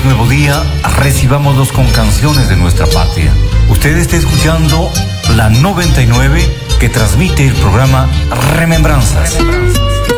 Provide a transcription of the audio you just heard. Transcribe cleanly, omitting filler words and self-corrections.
es nuevo día, recibámoslos con canciones de nuestra patria. Usted está escuchando la 99 que transmite el programa Remembranzas.